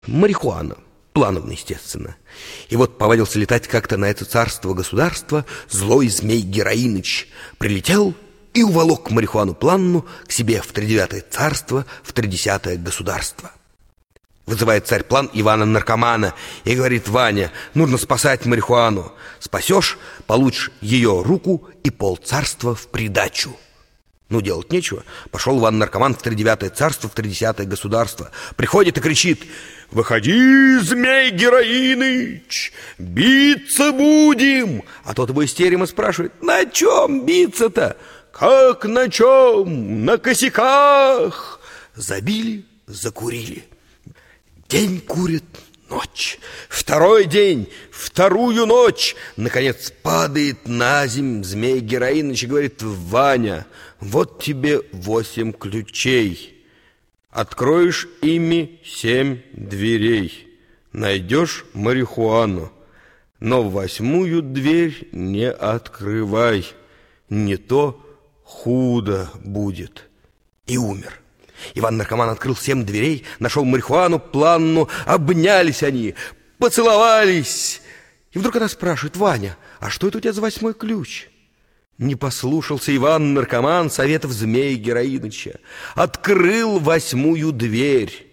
Марихуана. Плановно, естественно. И вот повадился летать как-то на это царство-государство злой змей Героиныч. Прилетел и уволок марихуану планну к себе в 39-е царство, в 30-е государство. Вызывает царь План Ивана-наркомана и говорит: Ваня, нужно спасать марихуану. Спасешь, получишь ее руку и полцарства в придачу. Ну, делать нечего. Пошел Иван-наркоман в 39-е царство, в 30-е государство. Приходит и кричит: «Выходи, змей Героиныч, биться будем!» А тот его из терема спрашивает: «На чем биться-то?» «Как на чем? На косяках!» Забили, закурили. День курит, ночь. Второй день, вторую ночь. Наконец падает на земь змей Героиныч и говорит: «Ваня, вот тебе 8 ключей. Откроешь ими 7 дверей. Найдешь марихуану, но 8-ю дверь не открывай, не то худо будет». И умер. Иван-наркоман открыл 7 дверей, нашел марихуану планну, обнялись они, поцеловались. И вдруг она спрашивает: «Ваня, а что это у тебя за 8-й ключ?» Не послушался Иван-наркоман советов змея Героиныча. Открыл 8-ю дверь.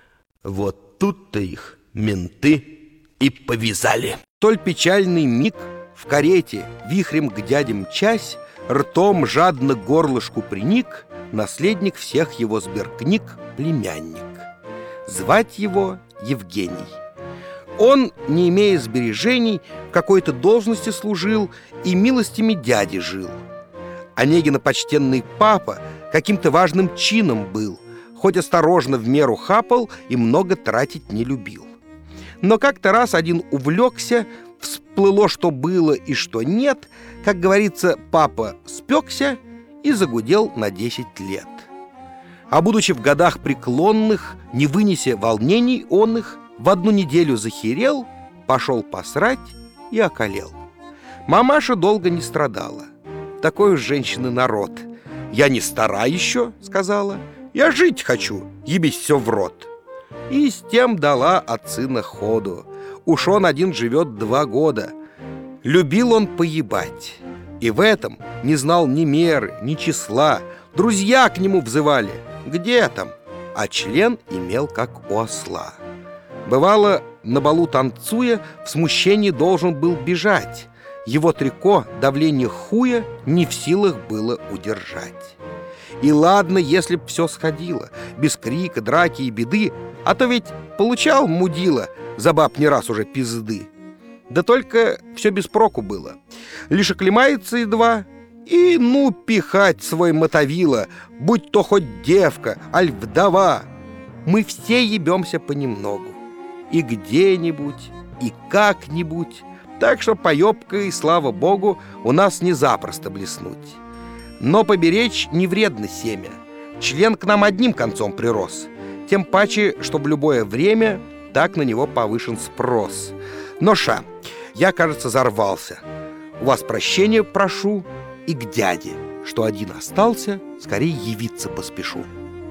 Вот тут-то их менты и повязали. Толь печальный миг в карете, вихрем к дяде мчась, ртом жадно к горлышку приник наследник всех его сберкниг, племянник. Звать его Евгений. Он, не имея сбережений, в какой-то должности служил и милостями дяди жил. Онегина почтенный папа каким-то важным чином был, хоть осторожно в меру хапал и много тратить не любил. Но как-то раз один увлекся, всплыло, что было и что нет, как говорится, папа спекся и загудел на 10 лет. А будучи в годах преклонных, не вынеся волнений он их, в 1 неделю захерел, пошел посрать и околел. Мамаша долго не страдала. Такой уж женщины народ. «Я не стара еще», — сказала, «я жить хочу, ебись все в рот». И с тем дала от сына ходу. Уж он один живет 2 года. Любил он поебать. И в этом не знал ни меры, ни числа. Друзья к нему взывали: «Где там?» А член имел, как у осла. Бывало, на балу танцуя, в смущении должен был бежать. Его трико давление хуя не в силах было удержать. И ладно, если б все сходило, без крика, драки и беды, а то ведь получал мудила за баб не раз уже пизды. Да только все без проку было. Лишь оклемается едва, и ну пихать свой мотовило, будь то хоть девка, аль вдова. Мы все ебемся понемногу. И где-нибудь, и как-нибудь. Так что поебкой, слава богу, у нас не запросто блеснуть. Но поберечь не вредно семя. Член к нам одним концом прирос. Тем паче, что в любое время так на него повышен спрос. Но я, кажется, зарвался. У вас прощения прошу, и к дяде, что один остался, скорее явиться поспешу.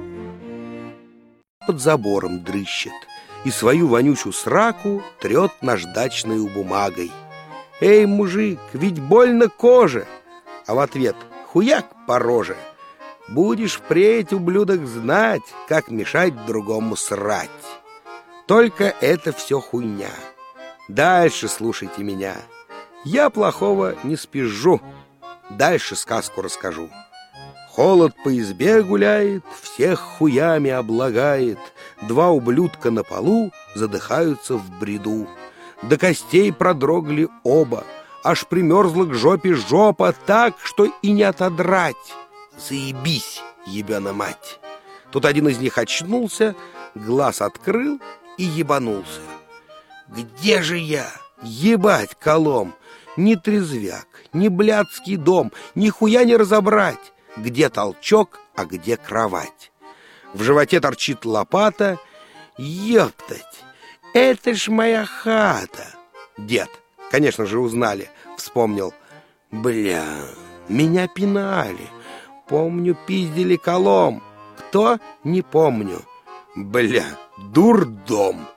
Под забором дрыщет и свою вонючую сраку трет наждачною бумагой. «Эй, мужик, ведь больно коже!» А в ответ: «Хуяк по роже! Будешь впредь, ублюдок, знать, как мешать другому срать. Только это все хуйня. Дальше слушайте меня. Я плохого не спизжу. Дальше сказку расскажу. Холод по избе гуляет, всех хуями облагает. 2 ублюдка на полу задыхаются в бреду. До костей продрогли оба, аж примерзла к жопе жопа так, что и не отодрать. Заебись, ебена мать!» Тут один из них очнулся, глаз открыл и ебанулся. «Где же я? Ебать колом! Ни трезвяк, ни блядский дом, ни хуя не разобрать, где толчок, а где кровать. В животе торчит лопата. Ёптать, это ж моя хата!» Дед, конечно же, узнали, вспомнил: «Бля, меня пинали. Помню, пиздили колом. Кто? Не помню. Бля, дурдом!»